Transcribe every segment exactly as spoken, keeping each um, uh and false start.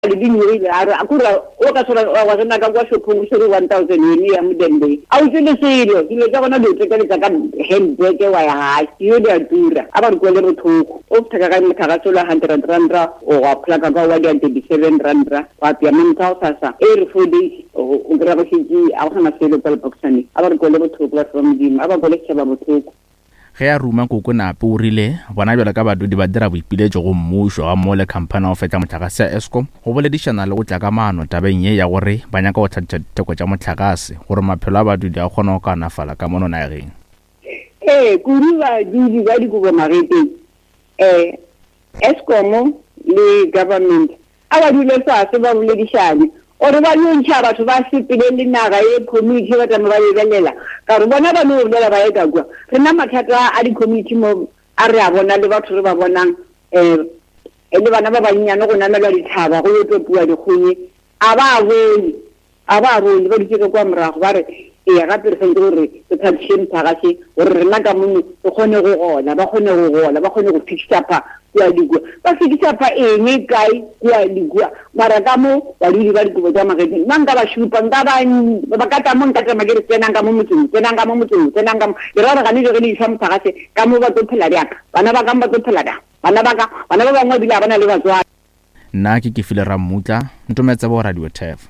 le dinyo a re akura o ka tsora wa tsena ka kwa shophong se one thousand yeni ya Modende a o tsene selo dilo tsa bona di tsekele ka handbag wa ya ha yo di a dura a ba re kwele bothoko o tsaka ka mothaga tsola one hundred rand o wa plaka ka wa di thirty-seven rand wa pya mntha o sasa e re four days o gra ba shiji a go na selo pa boxane a ba re kwele bothoko la from dim a ba kwele tshaba bothoko ge ya ruma koko nape o rile bona jwale ka badudi ba dira boipiletso go mmušo ga mmogo le khamphane go fetsa motlakase ya Eskom go boledišana le go tla ka maano tabeng ye ya gore ba nyaka go tlhatša ditheko tša motlakase gore maphelo a badudi a kgona go kaonafala ka mono nageng. ee kudu badudi ba dikobo mageteng um Eskom le government a ba dule fase ba boledišane ore ba yo ntšha batho ba sepele le naga ye committee ba tama ba lebelela ka re bona ba no bolela ba e ka kwa re na mathata a di committee mo a re a bona le batho re ba bonang eh le bana ba banyane go namela dithaba go yo topua dikgonye a ba bone a ba bone ba ditseke kwa morago ba re e ga re sentse gore re tshabishe mthagase gore re na ka mono re kgone go gola ba kgone go gola ba kgone go fix up kwa digwa ba fitisa pa eng kae kwa digwa mara ka mo ba dili ba dikobo tsa mageteng nka ba shupa nka ba ba ka ta mo nka tsa magere tsena nka mo motseng tsena nka mo motseng tsena nka le rara ga ne re di sa mthagase ka mo ba tlo phela diaka bana ba ka ba tlo phela da bana ba ka bana ba bangwe bila bana le batswa nna ke ke file Ramutla ntometse bo Radio Tef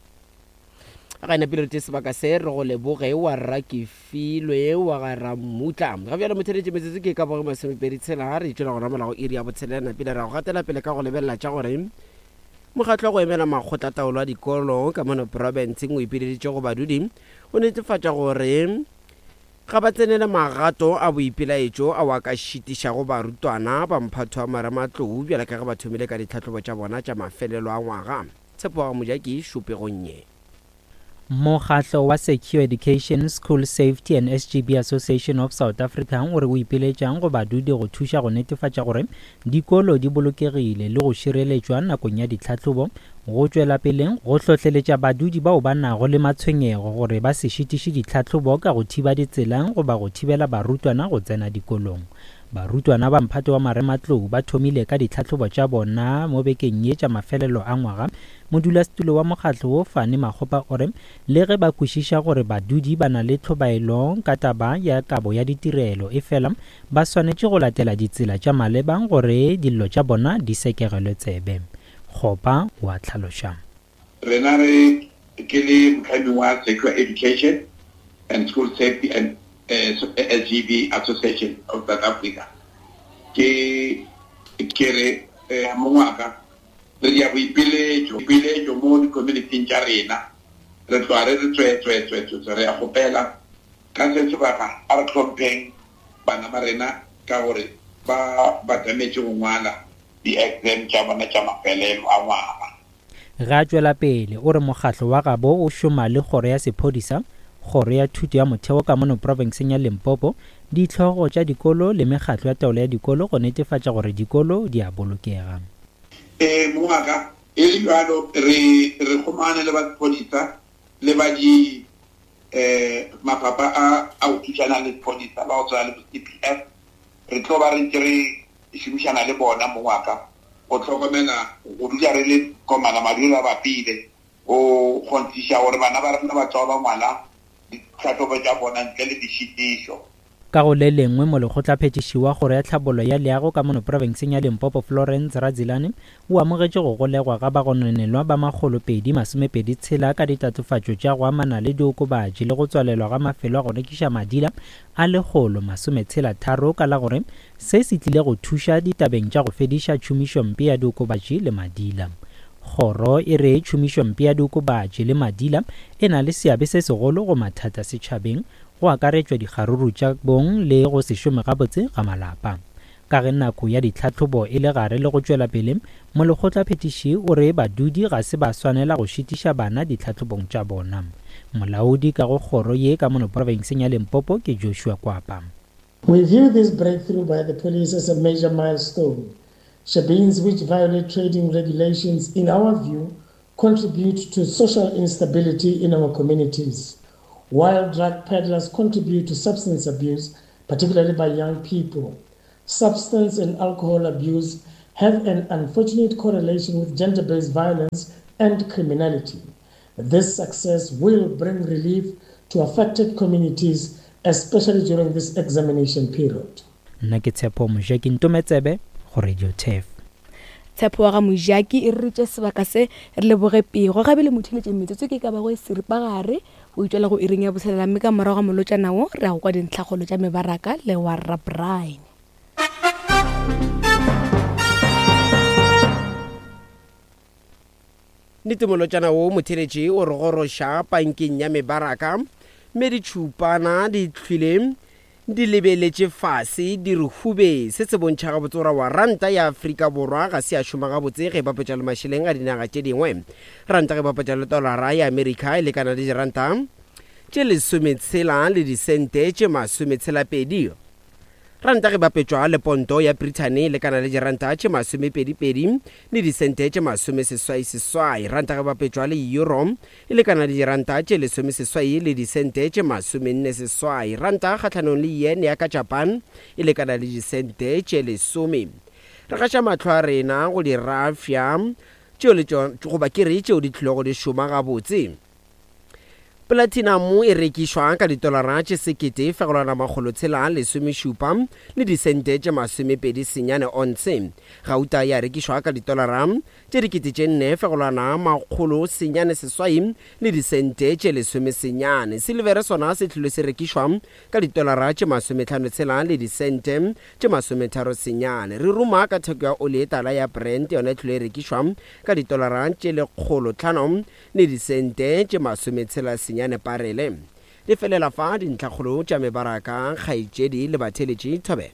ga ina pele tse ba ka se re go leboge wa rra ke filwe wa ga Ramutla ga bjalo motheletše metsetse ke ka boge masomepedi tshela ga re itšela gona mola go iri ya botshelena pele ra go gatela pele ka go lebelela tša gore mokgatlo go emela makgotla taolo a dikolo ka mono provinceng o ipeleditše go badudi o netefatša gore ga ba tsenele magato a boipelaetšo a wa ka šitišago barutwana ba mphatho a maramatlou bjala ka ge ba thomile ka ditlhatlhobo tša bona tša mafelelo a ngwaga tshepo ga mojaki šupe gonye. Mokgatlo wa Secure Education, School Safety and S G B Association of South Africa o re o ipeletšang go badudi go thuša go netefatša gore dikolo di bolokegile le go šireletšwa nakong ya ditlhatlhobo go tšwela peleng go hlohleletša badudi bao ba nago le matshwenyego gore ba se šitiše ditlhatlhobo ka go thiba ditselang goba go thibela barutwana go tsena dikolong. Barutwana ba mphato wa marematlou ba thomile ka ditlhatlhobo tša bona mo bekeng ye tša mafelelo a ngwaga. Modulasetulo wa mokgatlo wo Fane Makgopa ore le ge ba kwešiša gore badudi ba na le tlhobaelo ka taba ya kabo ya ditirelo e fela ba swanetše go latela ditsela tša malebang gore dillo tša bona di sekegelwe tsebe. Khopa wa tlhaloša. Rena re ke le motlhami wa Secure Education and School Safety and uh, S G B Association of South Africa. Ke kere eh, mongwaka re ya boipiletšo boipiletšo mo di-community tša rena re tloa re re tswetswetswetswe re ya gopela ka se sebaka a re tlhompheng bana ba rena ka gore ba batametše go ngwala di-exam tša bona tša mafelelo a ngwaga. Ga tšwela pele o re mokgatlo wa gabo o šoma le kgoro ya sephodisa, kgoro ya thuto ya motheo ka mono provinceng ya Limpopo, ditlhogo tša dikolo le mekgatlo ya taolo ya dikolo go netefatša gore dikolo di a bolokega. Eh mongaka e le jalo re re gomane le ba polisa le ba di eh mafapa a a utšana le polisa ba o tsala le C P F re tlo ba re re šomišana le bona mongaka o tlhokomela go dula re le komana madula ba pile o kgontsha gore bana ba rena ba tswa ba ngwala ditlhatlhobo tša bona ntle le dišitišo. Ka go le lengwe mo lekgotlaphetiši wa kgoro ya tlhabollo ya leago ka mono provinceng ya Limpopo Florence Radzilane o amogetše go golegwa ga bagononelwa ba makgolo pedi masomepedi tshela ka ditatofatšo tša go amana le diokobatši le go tswalelwa ga mafelo a go rekiša madila a lekgolo masometshela tharo ka la gore se se tlile go thuša ditabeng tša go fediša tšhomišompe ya diokobatši le madila. Kgoro e re tšhomišompe ya diokobatši le madila e na le seabe se segolo go mathata setšhabeng go akaretšwa dikgaruru tša bong le go se šome gabotse ga malapa. Ka ge nako ya ditlhatlhobo e le gare le go tšwela pele mo lekgotlaphetiši o re badudi ga se ba swanela go šitiša bana ditlhatlhobong tša bona. Molaodi ka go kgoro ye ka mono provinceng ya Limpopo ke Joshua Kwapa. We view this breakthrough by the police as a major milestone. Shebeens which violate trading regulations, in our view, contribute to social instability in our communities, while drug peddlers contribute to substance abuse, particularly by young people. Substance and alcohol abuse have an unfortunate correlation with gender-based violence and criminality. This success will bring relief to affected communities, especially during this examination period. Nna ke Tshepo Mojaki Ntometsebe go Radio Tef. Tshepo ga Mojaki e re tse sebaka se re le bogepego gabe le mothiletse metsotso ke ka ba go e seripagare o itlela go iring ya boselela mme ka morago ga molotsanao re a go kwa dintlhagolo tša mebaraka le wa Rra Brian. Nitimolotjana wo motheletši o re goroša pankeng ya mebaraka mme ditšhupana di tlhwile di lebeletše fase di re hube se se bontšha gabotse gore wa ranta ya Afrika Borwa ga se a šoma gabotse ge bapetša le mašeleng a dinaga tše dingwe. Ranta ge bapetša le dolara ya Amerika e lekana le diranta tše lesometshela le disente tše masometshela-pedi. Ranta ge bapetšwa le ponto ya Britain e lekana le diranta tše masomepedi-pedi le disente tše masomeseswai-seswai. Ranta ge bapetšwa le euro e lekana le diranta tše lesomeseswai le disente tše masomenne-seswai. Ranta kgatlhanong le yen ya ka Japan e lekana le disente tše lesome. Re gaša matlho a rena go di rafia tšeo le goba ke re tšeo di tlhilego di šoma gabotse. Platinum e rekišwa ka ditolara tše sekete fegolwana makgolo tshela lesomešupa le disente tše masomepedi senyane onse. Gauta ya rekišwa ka ditolara tše dikete tše nne fegolwana makgolo senyane seswai le disente tše lesome senyane. Silvere sona se tlhilo se rekišwa ka ditolara tše masomehlano tshela le disente tše masometharo senyane. Re ruma ka theko ya oli tala ya Brent yona tlhilo e rekišwa ka ditolara tše lekgolo tlhano le disente tše masometshela senyane parele. Di felela fa dintlhakgolo tša mebaraka kgaetšedi le batheletši Thobe.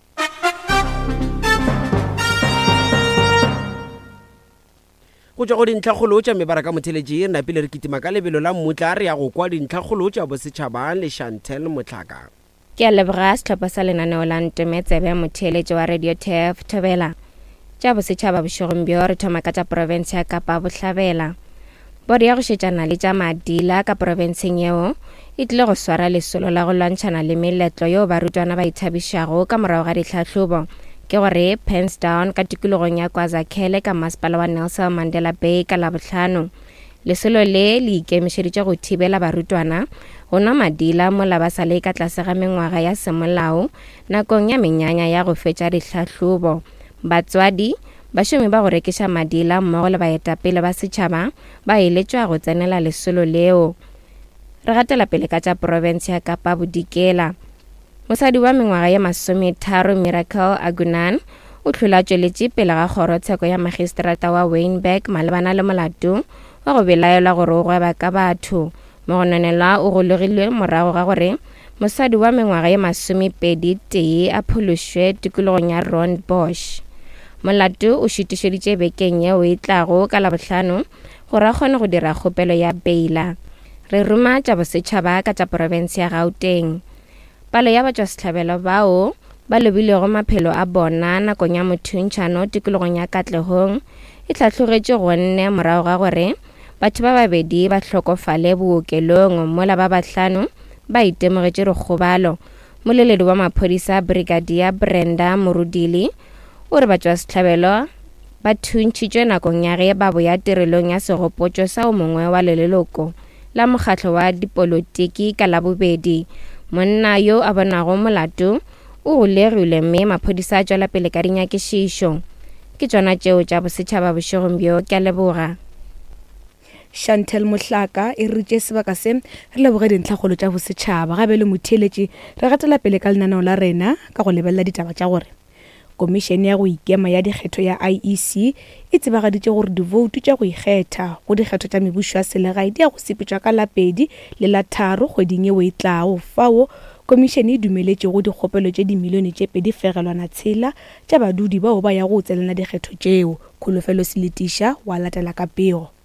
Go tšwa go dintlhakgolo tša mebaraka motheletši re napile re kitima ka lebelo la mmutla re ya go kwa dintlhakgolo tša bosetšhaba le Chantel Motlhaka. Ke a leboga setlhopha sa lenaneo la Ntometsebe motheletši wa Radio Tef Thobela. Tša bosetšhaba bošegong bjo re thoma ka tša province ya Kapa Bohlabela. Bodi ya go šetšana le tša madila ka provinceng yeo e tlile go swara lesolo la go lwantšhana le meletlo yo barutwana ba ithabišago ka morago ga ditlhahlobo ke gore Penstown ka tikologong ya KwaZakhele ka masepala wa Nelson Mandela Bay ka Labohlano. Lesolo le le ikemišeditše go thibela barutwana go nwa madila mola ba sa le ka tlase ga mengwaga ya semolao nakong ya menyanya ya go fetša ditlhahlobo. Batswadi bašomi ba go rekiša madila mmogo le baetapele ba setšhaba ba eletšwa go tsenela lesolo leo. Re gatela pele ka tša province ya Kapa Bodikela. Mosadi wa mengwaga ya masometharo Miracle Agunan o tlhola tšweletše pele ga kgorotsheko ya magistrata wa Wynberg malebana le molato wa go belaelwa gore o gweba ka batho. Mogononelwa o gologilwe morago ga gore mosadi wa mengwaga ya masomepedi tee a phološwe tikologong ya Rondebosch. Molato o šitišeditše bekeng yeo e tlago ka Labohlano gore a kgone go dira kgopelo ya beila. Re ruma tša bosetšhaba ka tša province ya Gauteng. Palo ya batšwasehlabelo bao ba lobilego maphelo a bona nakong ya mothuntšhano tikologong ya Katlehong e tlhatlhogetše go nne morago ga gore batho ba babedi ba hlokofale bookelong mola ba bahlano ba itemogetše dikgobalo. Moleledi wa maphodisa Brigadier Brenda Morudili o re batšwasehlabelo ba thuntšitšwe nakong ya ge ba boya tirelong ya segopotšo sa o mongwe wa leleloko la mokgatlo wa dipolotiki ka Labobedi. Monna yo a bonago molato o golegilwe mme maphodisa a tšwela pele ka dinyakišišo. Ke tšona tšeo tša bosetšhaba bošegong bjo. Ke a leboga. Chantel Motlhaka e re tše sebaka se re leboge dintlhakgolo tša bosetšhaba gabe le motheletši re gatela pele ka lenaneo la rena ka go lebelela ditaba tša gore Komišene ya go ikema ya dikgetho ya I E C e tsebagaditše gore divoutu tša go ikgetha go dikgetho tša mebušo ya selegae di ya go sepetšwa ka Lapedi le la tharo kgweding yeo e tlago fao komišene e dumeletše go dikgopelo tše dimilione tše pedi fegelwana tshela tša badudi bao ba ya go tselana dikgetho tšeo. Kholofelo Seletiša wa latela ka pego.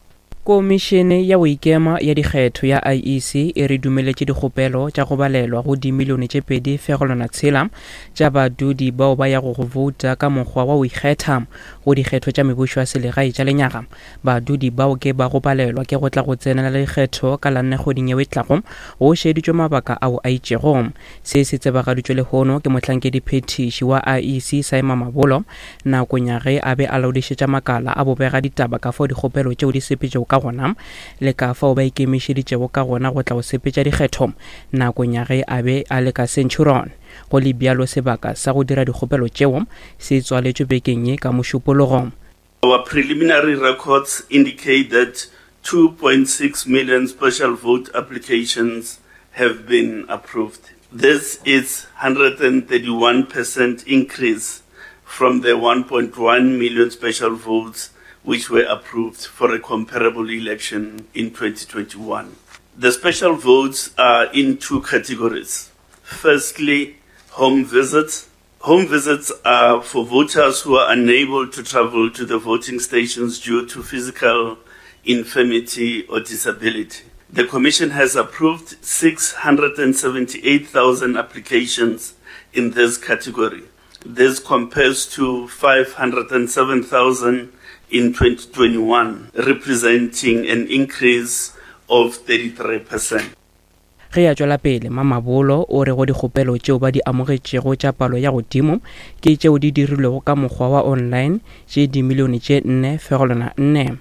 Komišene ya Boikema ya Dikgetho ya I E C e re dumeletše dikgopelo tša go balelwa go dimilione tše pedi fegelwana tshela tša badudi bao ba yago go vouta ka mokgwa wa go ikgetha go dikgetho tša mebušo ya selegae tša lenyaga. Badudi bao ke ba go balelwa ke go tla go tsenela lekgetho ka la nne kgoding yeo e tlago go šeditšwe mabaka ao a itšego. Se se tsebagaditšwe lehono ke mohlankedi phetiši wa I E C Saema Mabolo nakong ya ge a be a laodišetša makala a bobega ditaba ka fao dikgopelo tšeo di sepetšego ka gona le ka fao ba ikemišeditšego ka gona go tla go sepetša dikgetho nakong ya ge a be a le ka Centurion. Go le bjalo sebaka sa go dira dikgopelo tšeo se tswaletšwe bekeng ye ka mošupologong. Our preliminary records indicate that two point six million special vote applications have been approved. This is one hundred thirty-one percent increase from the one point one million special votes which were approved for a comparable election in twenty twenty-one. The special votes are in two categories. Firstly, home visits. Home visits are for voters who are unable to travel to the voting stations due to physical infirmity or disability. The Commission has approved six hundred seventy-eight thousand applications in this category. This compares to five hundred seven thousand in twenty twenty-one, representing an increase of thirty-three percent. Ge a tšwela pele Mamabolo o re go dikgopelo tšeo ba di amogetšego tša palo ya godimo ke tšeo di dirilwego ka mokgwa wa online tše dimilione tše nne fegelwana nne.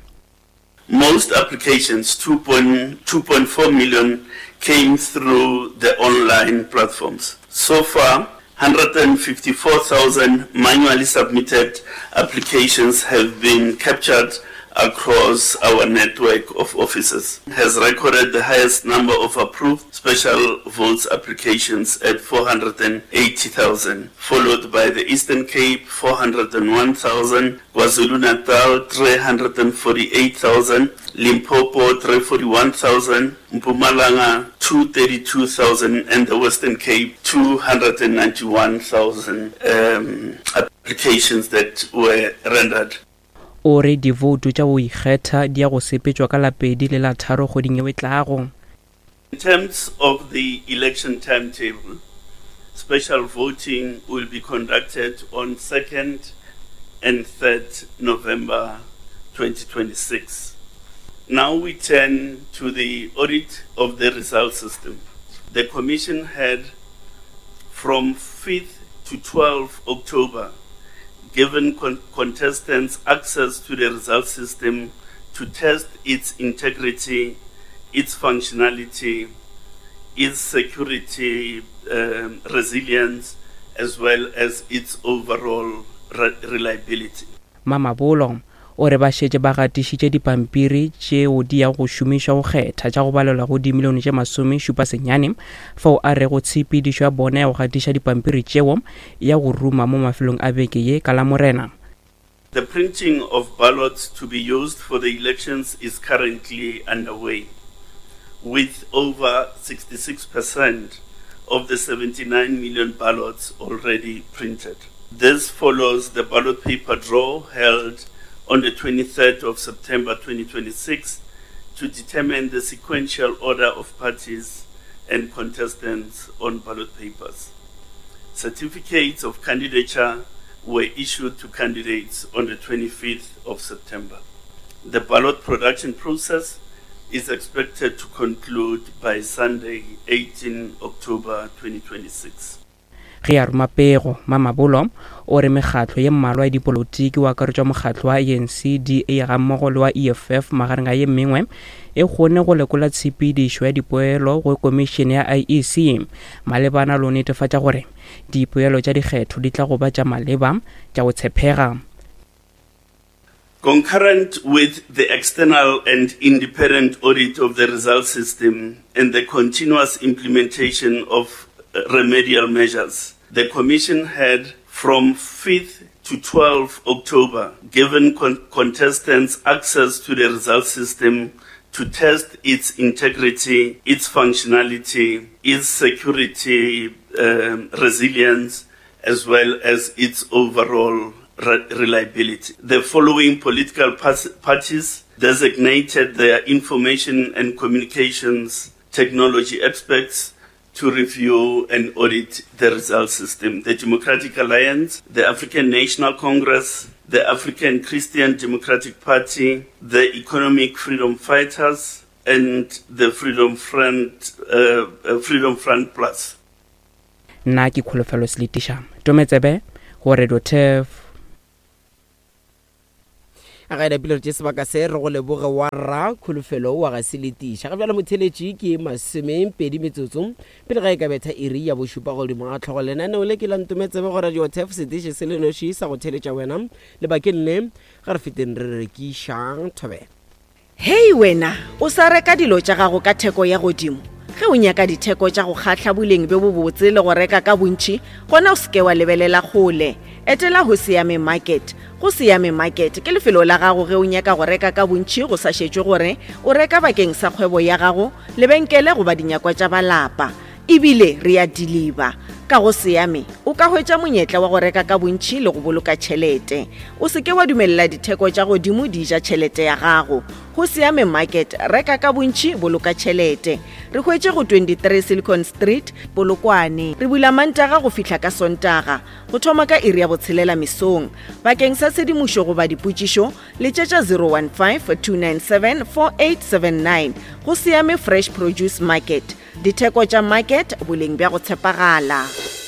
Most applications, two point four million, came through the online platforms. So far, one hundred fifty-four thousand manually submitted applications have been captured across our network of offices. Has recorded the highest number of approved special votes applications at four hundred eighty thousand, followed by the Eastern Cape four hundred one thousand, KwaZulu-Natal three hundred forty-eight thousand, Limpopo three hundred forty-one thousand, Mpumalanga two hundred thirty-two thousand, and the Western Cape two hundred ninety-one thousand um, applications that were rendered. O re divoutu tša go ikgetha di ya go sepetšwa ka lapedi le la tharo kgoding yeo e tlago. In terms of the election timetable, special voting will be conducted on second and third November twenty twenty-six. Now we turn to the audit of the result system. The Commission had from fifth to twelfth October given con- contestants access to the result system to test its integrity, its functionality, its security, um, resilience, as well as its overall re- reliability. Mamabolo o re ba šetše ba gatišitše dipampiri tšeo di ya go šomišwa go kgetha tša go balelwa go dimilione tše masome šupa senyane fao a re go tshepedišo ya bona ya go gatiša dipampiri tšeo ya go ruma mo mafelong a beke ye ka la Morena. The printing of ballots to be used for the elections is currently underway, with over sixty-six percent of the seventy-nine million ballots already printed. This follows the ballot paper draw held on the twenty-third of September twenty twenty-six to determine the sequential order of parties and contestants on ballot papers. Certificates of candidature were issued to candidates on the twenty-fifth of September. The ballot production process is expected to conclude by Sunday, eighteenth October twenty twenty-six. Ge a Rumapego Mamabolo o re mekgatlo ye mmalwa ya dipolotiki wa akaretšwa mokgatlo wa E N C D A ga mmogo le wa E F F magareng a ye mengwe e kgone go lekola tshepedišo ya dipoelo go komišene ya I E C malebana le go netefatša gore dipoelo tša dikgetho di tla go ba tša maleba tša go tshepega. Concurrent with the external and independent audit of the result system and the continuous implementation of remedial measures, the Commission had from fifth to twelfth October given con- contestants access to the result system to test its integrity, its functionality, its security, um, resilience, as well as its overall re- reliability. The following political pas- parties designated their information and communications technology experts to review and audit the result system: the Democratic Alliance, the African National Congress, the African Christian Democratic Party, the Economic Freedom Fighters, and the Freedom Front, uh, uh, Freedom Front Plus. nna ke kgolofelo selitiša tometsebe go radio tef a ga ena pele re tse sebaka se re go leboge wa ra kgolofelo wa ga se letiša ga bjala motheletši ke masomepedi metsotso pele ga e ka betha iri ya bošupa godimo ga tlhogo lenaneo le ke la ntometsebe go radio tef setiše se lenoši sa go theletša wena lebakeng le ga re feteng re rekišang thobela. hei wena o sa reka dilo tša gago ka theko ya godimo ge o nyaka ditheko tša go kgatla boleng be bo botse le go reka ka bontši gona o seke wa lebelela kgole etela go Siame Market. Go Siame Market ke lefelo la gago ge o nyaka go reka ka bontši go sa šetšwe gore o reka bakeng sa kgwebo ya gago lebenkele goba dinyakwa tša balapa ebile re a deliver. Ka go Siame o ka hwetša monyetla wa go reka ka bontši le go boloka tšhelete. O seke wa dumelela ditheko tša godimo di ja tšhelete ya gago. Go Siame Market reka ka bontši boloka tšhelete. Re hwetše go twenty-three Silicon Street Polokwane. Re bula Mantaga go fihla ka Sontaga go thoma ka iri ya botshelela mesong. Bakeng sa tshedimošo goba dipotšišo letšetša zero one five two nine seven four eight seven nine. Go Siame Fresh Produce Market. Ditheko tša market boleng bja go tshepagala.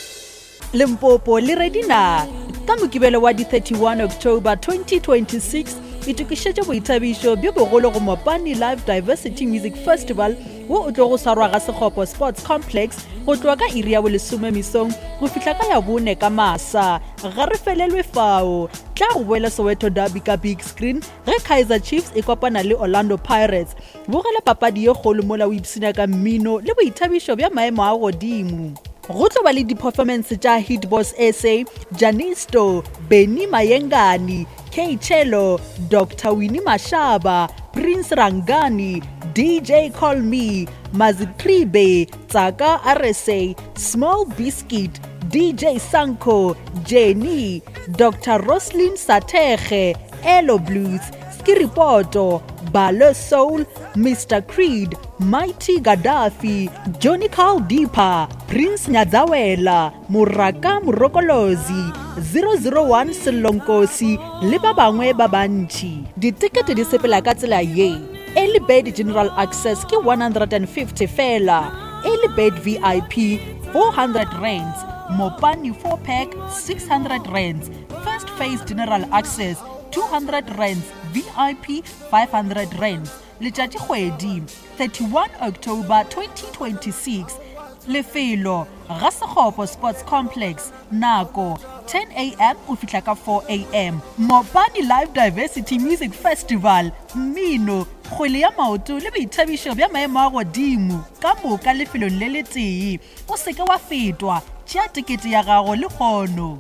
Limpopo le redina ka mokibelo wa di thirty-one October twenty twenty-six itukišetše boithabišo bjo bogolo go Mopani Live Diversity Music Festival wo o tlo go swarwa ga Sekgopo Sports Complex go tloa ka iri ya bolesome mesong go fihla ka ya bone ka masa. Ga re felelwe fao tla go boela Soweto Derby ka big screen ge Kaizer Chiefs e kopana le Orlando Pirates. Bogela papadi ye kgolo mola o ipsina ka mmino le boithabišo bja maemo a godimo. Go tlo ba le di-performance tša Hitboss S A, Janisto, Benny Mayengani, K Chelo, Doctor Winnie Mashaba, Prince Rangani, D J Call Me, Mazitribe, Tsaka R S A, Small Biscuit, D J Sanko, Jenny, Doctor Roslyn Sateche, Elo Blues, Skiripoto, Balo Soul, Mister Creed, Mighty Gaddafi, Johnny Carl Deepa, Prince Nyadzawela, Muraka Murokolozi, zero zero one Selonkosi, le ba bangwe ba bantši. Ditikete di sepela ka tsela ye. Early Bird General Access ke one hundred fifty fela. Early Bird V I P four hundred rands. Mopani four pack six hundred rands. First Phase General Access two hundred rands. V I P five hundred rands. Letšatši kgwedi thirty-one October twenty twenty-six. Lefelo ga Sekgopo Sports Complex. Nako ten a m o fihla ka four a m Mopani Live Diversity Music Festival. Mmino, kgwele ya maoto le boithabišo bja maemo a godimo ka moka lefelong le le tee. O seke wa fetwa tšea tikete ya gago le kgono.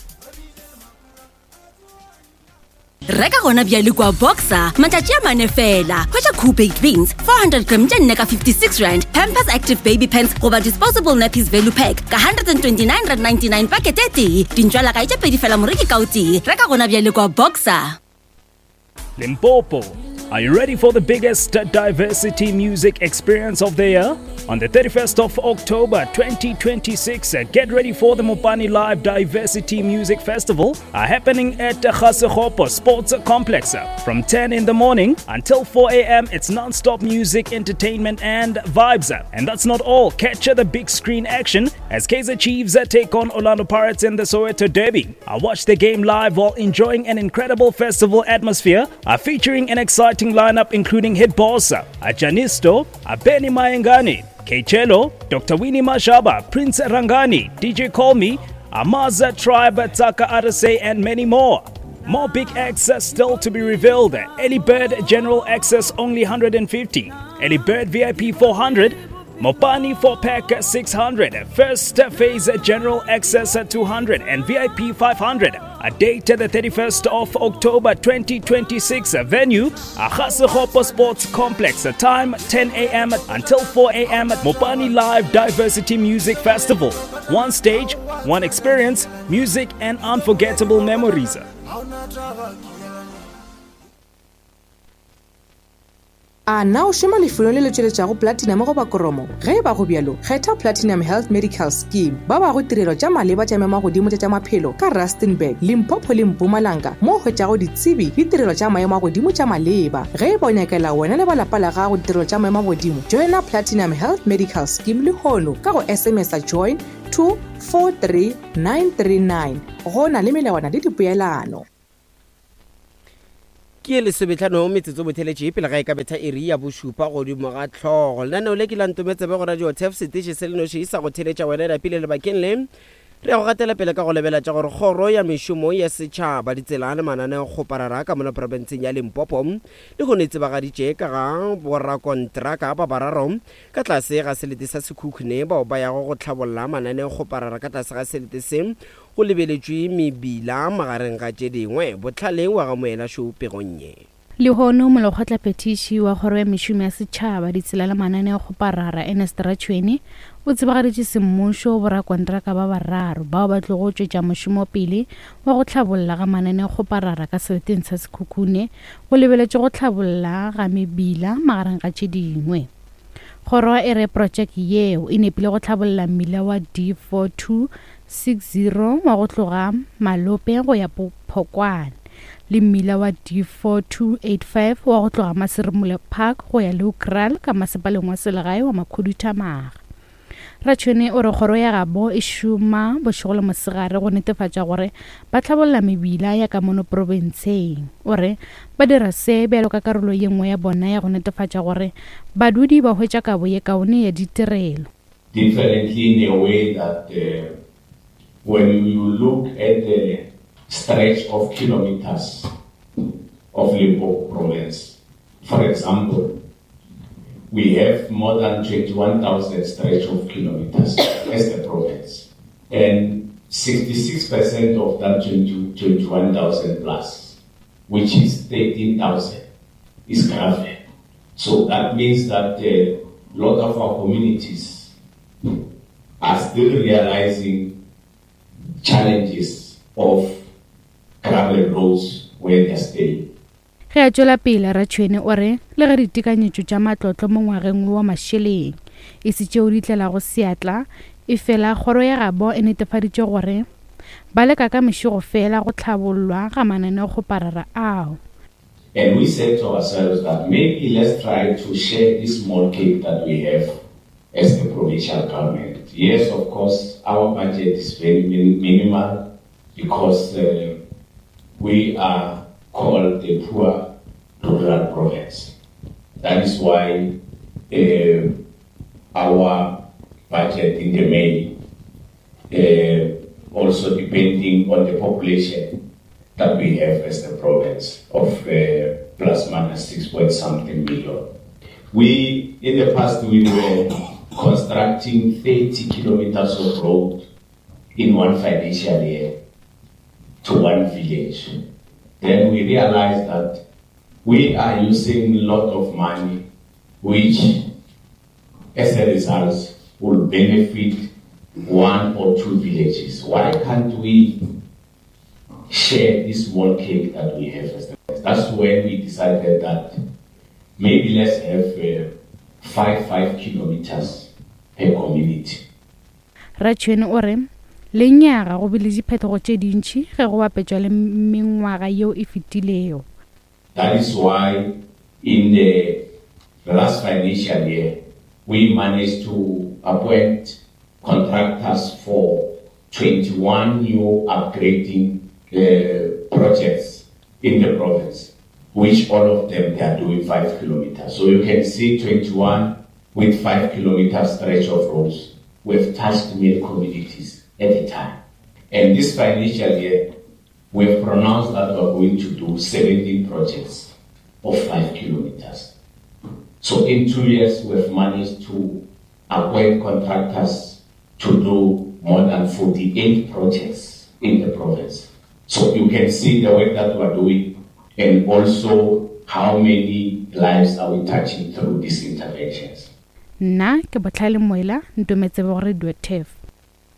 Reka gona bjale kwa Boxer matšatši a mane fela. Hwetša Cool Baked Beans four hundred grams tša nne ka fifty-six rand. Pampers Active Baby Pants goba Disposable Nappies Value Pack ka one hundred twenty-nine rand ninety-nine pakete e tee. Dintšwala ka etša pedi fela moreki ka o tee. Reka gona bjale kwa Boxer. Limpopo, are you ready for the biggest diversity music experience of the year? On the thirty-first of October twenty twenty-six, get ready for the Mopani Live Diversity Music Festival uh, happening at the Sekgopo Sports Complex. From ten in the morning until four a m, it's non-stop music, entertainment and vibes. And that's not all. Catch the big screen action as Kaizer Chiefs take on Orlando Pirates in the Soweto Derby. Uh, watch the game live while enjoying an incredible festival atmosphere uh, featuring an exciting lineup including Hitboss, uh, Janisto, uh, Benny Mayengani, K Chelo, Doctor Winnie Mashaba, Prince Rangani, D J Call Me, Amaza Tribe, Tsaka R S A, and many more. More big acts still to be revealed. Early Bird General Access only one hundred fifty. Early Bird V I P four hundred. Mopani four pack six hundred. First Phase General Access two hundred and V I P five hundred. A date the thirty-first of October twenty twenty-six. Venue Sekgopo Sports Complex. Time ten a m until four a m Mopani Live Diversity Music Festival. One stage, one experience, music and unforgettable memories. a na o shema lefelo le le tšweletšago platinum go bakoromo ge e ba go bjalo kgetha platinum health medical scheme ba ba go tirelo tša maleba tša magodimo tša maphelo ka rustenburg limpopo le mpumalanga mo hwetšago ditsebi le tirelo tša maemo a godimo tša maleba ge e ba o nyakela wena le balapa la gago ditirelo tša maemo a godimo joina platinum health medical scheme le hono ka go sms a join two four three nine three nine go na le melawana le dipoelano ke le sebetlano metsotso botheletše pele ga e ka betha iri ya bošupa godimo ga tlhogo lenaneo le ke lantometse be go radio tef setiše se le noši isa go theletša wena lapile lebakeng le re ya go gatela pele ka go lebela tša gore kgoro ya mešomo ya setšhaba ditselane mananeo kgoparara ka mono porofenseng ya Limpopo le go ne tsebagaditše ka ga borakontraka ba bararo ka tlase ga selete sa sekhukhune bao ba yago go tlhabolola mananeo kgoparara ka tlase ga selete se go lebeletšwe mebila magareng ga tše dingwe botlhaleng wa ga moela šoupegonnye le hono molokgotla petiši wa kgoro ya mešomo ya setšhaba ditsela le mananeo kgoparara Ernest Ratšhweni o tsebagaditše semmušo borakontraka ba bararo bao ba tlo go tšwetša mošomo pele wa go tlhabolola ga mananeo kgoparara ka seleteng sa sekhukhune go lebeletše go tlhabolola ga mebila magareng ga tše dingwe kgoro e re project yeo e nepile go tlhabolola mmila wa D four two six zero wa go tloga Malope go ya Phokwane le mmila wa D four two eight five wa go tloga Maserimole Park go ya Lukral ka masepaleng wa selegae wa Makhudutamaga Ratšhweni o re kgoro ya gabo e šoma bošego le mosegare go netefatša gore ba tlhabolola mebila ya ka mono provenseng o re ba dira se bjalo ka karolo ye nngwe ya bona ya go netefatša gore badudi ba hwetša kabo ye kaone ya ditirelo differently in a way that uh, when you look at the stretch of kilometers of Limpopo province, for example, we have more than twenty-one thousand stretch of kilometers as the province. And sixty-six percent of that twenty-one thousand plus, which is thirteen thousand, is gravel. So that means that a lot of our communities are still realizing challenges of gravel roads where they stay. ge a tšwela pele Ratšhweni o re le ge ditekanyetšo tša matlotlo mo ngwageng wa mašeleng e se tšeo di tlela go seatla e fela kgoro ya gabo e netefaditše gore ba leka ka mešogo fela go tlhabollwa ga mananeo kgoparara ao. And we said to ourselves that maybe let's try to share this small cake that we have as the provincial government. Yes, of course, our budget is very minimal because uh, we are called the poor rural province. That is why uh, our budget in the main, uh, also depending on the population that we have as the province of uh, plus minus six point something million. We, in the past, we were constructing thirty kilometers of road in one financial year to one village. Then we realized that we are using a lot of money, which as a result will benefit one or two villages. Why can't we share this small cake that we have as the That's when we decided that maybe let's have uh, five, five kilometers per community. Ratšhweni o re le nyaga go bile diphetogo tše dintši ge go bapetšwa le mengwaga yeo e fetilego. That is why in the last financial year we managed to appoint contractors for twenty-one new upgrading uh, projects in the province, which all of them they are doing five kilometers. So you can see twenty-one with five kilometer stretch of roads. We've touched many communities at a time. And this financial year, we've pronounced that we're going to do seventeen projects of five kilometers. So in two years, we've managed to appoint contractors to do more than forty-eight projects in the province. So you can see the work that we're doing and also how many lives are we touching through these interventions. Na ke botlhale moela ntometse bo radio T E F.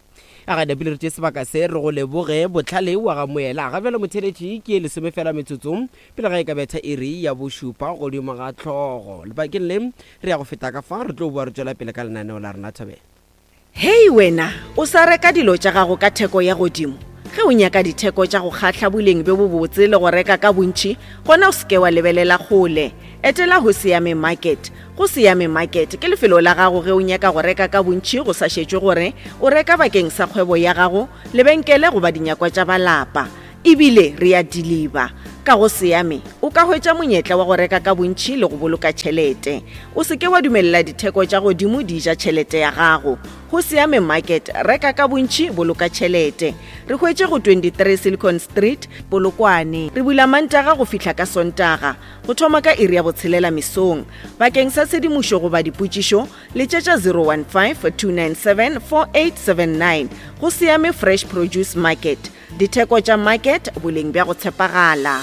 a ga napile re tse sebaka se re go leboge botlhale wa ga moela ga bjale motheletši ke lesome fela metsotso pele ga e ka betha iri ya bošupa godimo ga tlhogo lebakeng le re ya go feta ka fa re tlo bua re tswela pele ka lenaneo la rena Thabela. hei wena o sa reka dilo tša gago ka theko ya godimo ge o nyaka ditheko tša go kgatlha boleng be bo botse le go reka ka bontši gona o seke wa lebelela kgole etela go Siame Market. Go Siame Market ke lefelo la gago ge o nyaka go reka ka bontši go sa šetšwe gore o reka bakeng sa kgwebo ya gago lebenkele goba dinyakwa tša balapa ebile re ya deliver. Ka go Siame o ka hwetša monyetla wa go reka ka bontši le go boloka tšhelete o seke wa dumelela ditheko tša godimo di ja tšhelete ya gago. Go Siame Market reka ka bontši boloka tšhelete re hwetše go twenty-three Silicon Street Polokwane re bula Mantaga go fihla ka Sontaga go thoma ka iri ya botshelela mesong bakeng sa tshedimošo goba dipotšišo le tšetša zero one five two nine seven four eight seven nine. Go Siame Fresh Produce Market ditheko tša market boleng bja go tshepagala.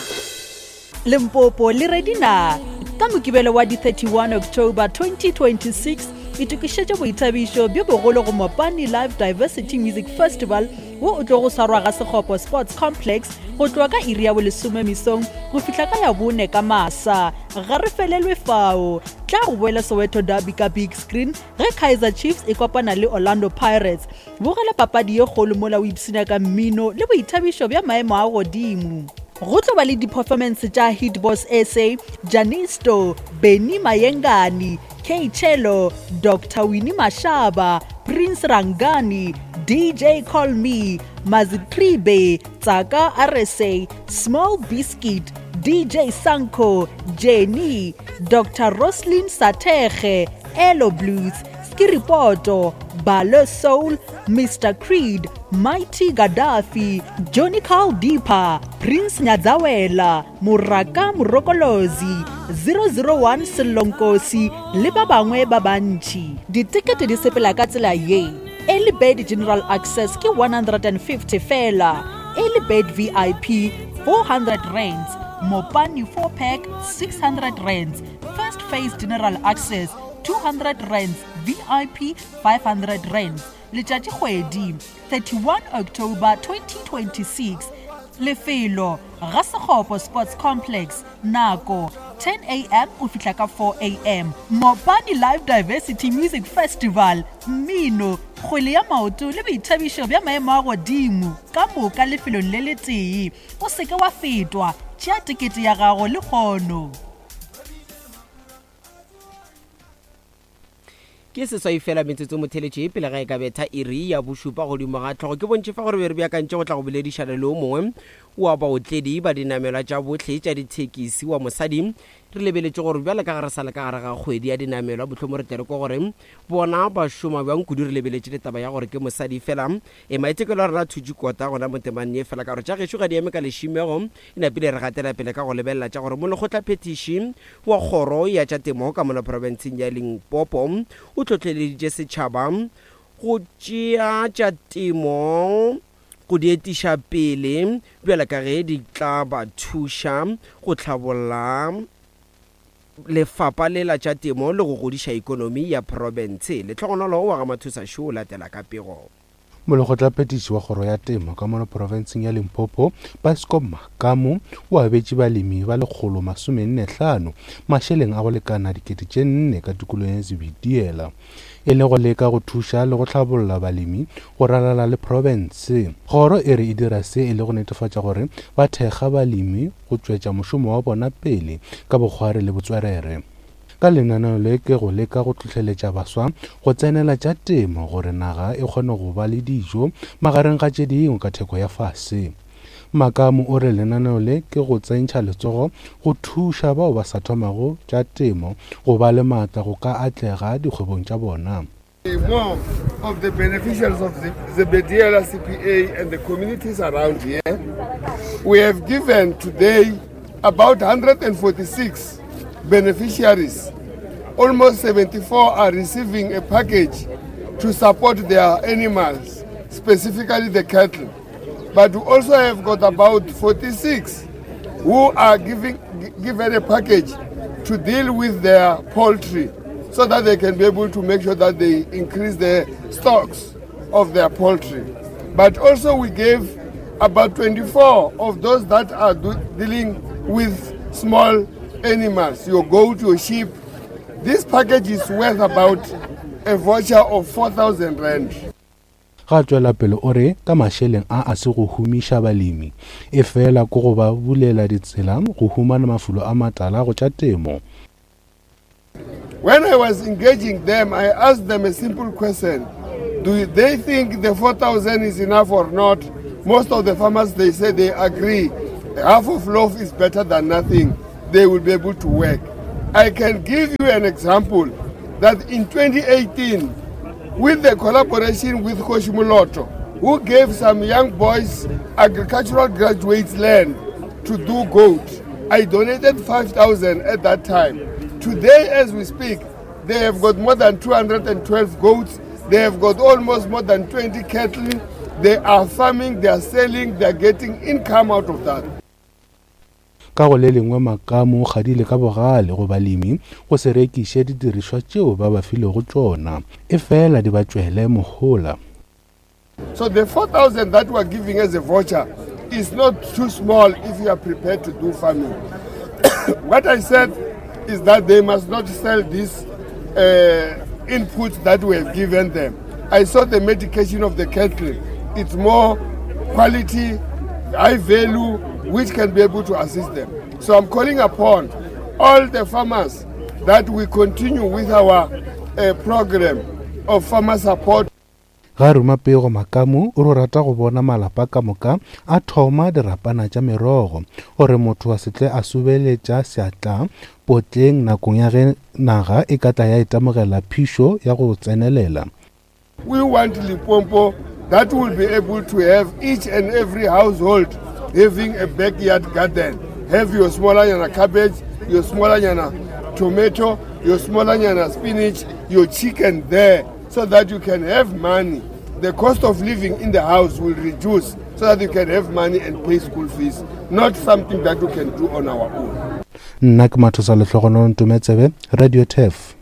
Limpopo le redina ka mokibelo wa di thirty-one October twenty twenty-six itukišetše boithabišo bjo bogolo go Mopani Live Diversity Music Festival wo o tlo go sarwa ga Sekgopo Sports Complex go tloa ka iri ya bolesome mesong go fihla ka ya bone ka masa ga re felelwe fao tla go boela Soweto Derby ka big screen ge Kaizer Chiefs e kopana le Orlando Pirates bogela papadi ye kgolo mola o ipsina ka mmino le boithabišo bja maemo a godimo. Go tlo ba le di-performance tša Hitboss S A, Janisto, Benny Mayengani, K Chelo, Doctor Winnie Mashaba, Prince Rangani, D J Call Me, Mazipribe, Tsaka R S A, Small Biscuit, D J Sanko, Jenny, Doctor Roslyn Sateche, Elo Blues, Skiripoto, Balo Soul, Mister Creed, Mighty Gaddafi, Johnny Caldipa, Prince Nyadzawela, Muraka Murokolozi, zero zero one Selonkosi, le ba bangwe ba bantši. Ditikete di sepela ka tsela ye. Early Bird General Access ke one hundred fifty fela. Early Bird V I P four hundred rands. Mopani four pack six hundred rands. First Phase General Access two hundred rands. V I P five hundred rands. Letšatši kgwedi thirty-one October twenty twenty-six. Lefelo ga Sekgopo Sports Complex nako ten a m o fihla ka four a m Mopani Live Diversity Music Festival mmino kgwele ya maoto le boithabišo bja maemo a godimo ka moka lefelong le le tee o seke wa fetwa tšea tikete ya gago le kgono. ke seswai fela metsotso motheletše pele ga e ka betha iri ya bošupa godimo ga tlhogo ke bontše fa gore be re beakantše go tla go boledišana le o mongwe wa baotledi ba dinamelwa tša botlhe tša dithekisi wa mosadi re lebeletše gore bjale ka gare sa le ka gare ga kgwedi ya dinamelwa botlhomo re tere ko gore bona ba šoma bjang kudu re lebeletše le taba ya gore ke mosadi fela e maitekelo a rena thutši kota gona motemanne fela ka gore tša gešo ga di eme ka lešimego e napile re gatela pele ka go lebelela tša gore mo lekgotla phetiši wa kgoro ya tša temo ka mola provinceng ya Limpopo o tlhotlheleditše setšhaba go tšea tša temo go dietiša pele bjale ka ge di tla ba thuša go tlhabolla lefapa le la tša temo le go godiša ikonomi ya province le tlhogonolo wa ga mathusa šo o latela ka pego. Molekgotla phetiši wa kgoro ya temo ka mono provinceng ya Limpopo Basco Makamo o abetše balemi ba lekgolo masome nne hlano mašeleng a go lekana dikete tše nne ka tikolong ya Zebediela e le go leka go thuša le go tlhabolla balemi go ralala le province. Kgoro e re e dira se e le go netefatša gore ba thekga balemi go tšwetša mošomo wa bona pele ka bokgware le botswerere. Ka lenaneo le ke go leka go tlhohleletša baswa go tsenela tša temo gore naga e kgone go ba le dijo magareng ga tše dingwe ka theko ya fase. Makamo o re lenaneo le ke go tsentšha letsogo go thuša bao ba sa thomago tša temo go ba le maatla go ka atlega dikgwebong tša bona. More of the beneficiaries of the Zebediela C P A and the communities around here, we have given today about one hundred forty-six beneficiaries. Almost seventy-four are receiving a package to support their animals, specifically the cattle. But we also have got about forty-six who are giving given a package to deal with their poultry so that they can be able to make sure that they increase the stocks of their poultry. But also we gave about twenty-four of those that are do, dealing with small animals, your goat, your sheep. This package is worth about a voucher of four thousand rand. Ga tswela pele o re ka masheleng a a se go humisha balemi e fela go go ba bulela ditsela go humana mafulo a matala go tša temo. When I was engaging them, I asked them a simple question. Do they think the four thousand is enough or not? Most of the farmers, they say they agree. Half of loaf is better than nothing. They will be able to work. I can give you an example that in twenty eighteen, with the collaboration with Koshimoloto, who gave some young boys, agricultural graduates, land to do goat, I donated five thousand at that time. Today, as we speak, they have got more than two hundred twelve goats. They have got almost more than twenty cattle. They are farming, they are selling, they are getting income out of that. Ka go le lengwe makamo ga di le ka bogale go balemi go se rekiše didiriswa tšeo ba ba file go tsona e fela di ba tšwele mohola. So the four thousand that we are giving as a voucher is not too small if you are prepared to do farming. What I said is that they must not sell this uh, input that we have given them. I saw the medication of the cattle. It's more quality, high value, which can be able to assist them. So I'm calling upon all the farmers that we continue with our uh, program of farmer support. Ga Rumapego Makamu o rata go bona malapa ka moka a thoma dirapana tša merogo gore motho a setle a subeletša seatla potleng nakong ya ge naga e ka tla ya itamogela phišo ya go tsenelela. We want Limpopo that will be able to have each and every household having a backyard garden. Have your smaller yana cabbage, your smaller yana tomato, your smaller yana spinach, your chicken there, so that you can have money. The cost of living in the house will reduce so that you can have money and pay school fees, not something that you can do on our own. Nna ke Mathosa Letlogono Ntumetsebe, Radio T E F.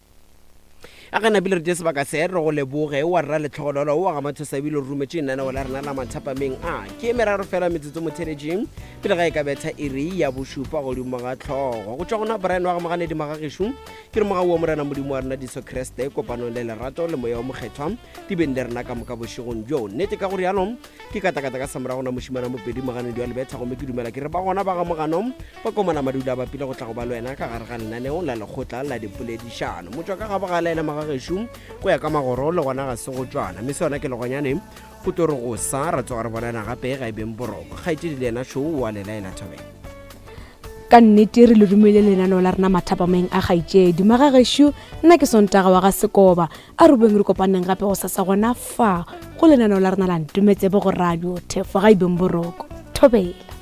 a gana bile re tse sebaka se re go leboge wa rra le tlhogonolo wa ga Mathosa bile rumetse nna na la rena la mathapameng a ke meraro fela metsotso motheletšeng pele ga e ka betha iri ya bošupa go dimo ga tlhogo go tšwa gona Brian wa ga magane di magageshu ke re moga wa morena modimo wa rena diso Kriste kopano le lerato le moya o mokgethwa di bende rena ka moka bošegong jo nnete ka gore yalo ke katakata ka samora gona mošimana mopedi magane di wa lebetha go me ke dumela ke re ba gona ba ga mogano ba komana madula ba pile go tla go ba lwena ka gare ga lenaneo la lekgotla la dipoledišano motswa ka ga ba ga laela magageshu go ya ka magoro le gona ga se go tswana mme sona ke legonyane go tlo re go sa ra tswa re bonana gape ga e beng boroko ga itse di lena show wa lelaela thobela ka nnete re le dumele lenaneo la rena mathapameng a gaitšedi magageshu nna ke Sontaga wa ga Sekoba a re beng re kopaneng gape go sasa gona fa go lenaneo la rena la Ntumetsebe go radio T E F ga e beng boroko thobela.